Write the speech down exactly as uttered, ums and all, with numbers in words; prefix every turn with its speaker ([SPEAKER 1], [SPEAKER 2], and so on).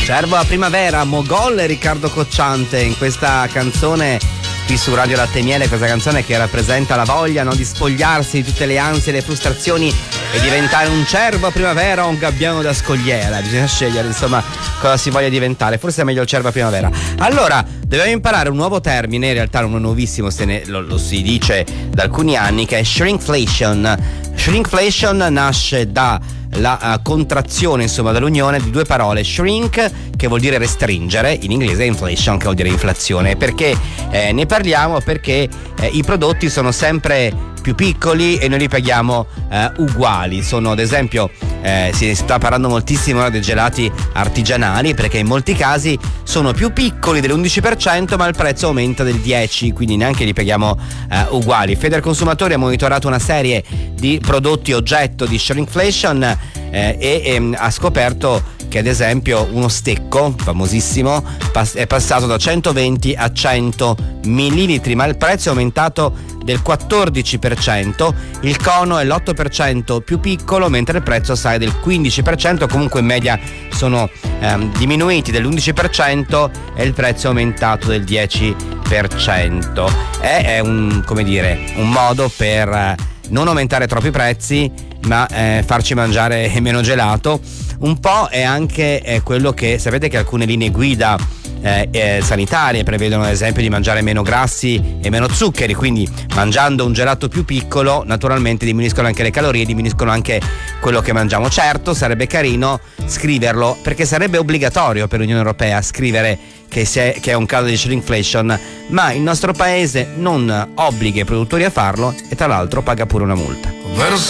[SPEAKER 1] Cervo a primavera, Mogol e Riccardo Cocciante in questa canzone qui su Radio Latte e Miele, questa canzone che rappresenta la voglia, no, di spogliarsi di tutte le ansie e le frustrazioni e diventare un cervo a primavera o un gabbiano da scogliera. Bisogna scegliere insomma cosa si voglia diventare, forse è meglio il cervo a primavera. Allora, dobbiamo imparare un nuovo termine, in realtà uno nuovissimo, se ne, lo, lo si dice da alcuni anni, che è shrinkflation. Shrinkflation nasce da la uh, contrazione, insomma, dall'unione di due parole, shrink che vuol dire restringere in inglese e inflation che vuol dire inflazione. Perché eh, ne parliamo? Perché eh, i prodotti sono sempre più piccoli e noi li paghiamo eh, uguali. Sono, ad esempio, eh, si sta parlando moltissimo ora dei gelati artigianali, perché in molti casi sono più piccoli dell'undici per cento ma il prezzo aumenta del dieci per cento, quindi neanche li paghiamo eh, uguali. Federconsumatori ha monitorato una serie di prodotti oggetto di shrinkflation eh, e ehm, ha scoperto che, ad esempio, uno stecco famosissimo pass- è passato da centoventi a cento millilitri, ma il prezzo è aumentato del quattordici per cento. Il cono è l'otto per cento più piccolo, mentre il prezzo sale del quindici per cento. Comunque in media sono ehm, diminuiti dell'undici per cento e il prezzo è aumentato del dieci per cento. È, è un, come dire, un modo per eh, non aumentare troppi prezzi, ma eh, farci mangiare meno gelato. Un po' è anche eh, quello che sapete che alcune linee guida eh, eh, sanitarie prevedono, ad esempio, di mangiare meno grassi e meno zuccheri, quindi mangiando un gelato più piccolo naturalmente diminuiscono anche le calorie, diminuiscono anche quello che mangiamo. Certo, sarebbe carino scriverlo, perché sarebbe obbligatorio per l'Unione Europea scrivere che, si è, che è un caso di shrinkflation, ma il nostro paese non obbliga i produttori a farlo e tra l'altro paga pure una multa.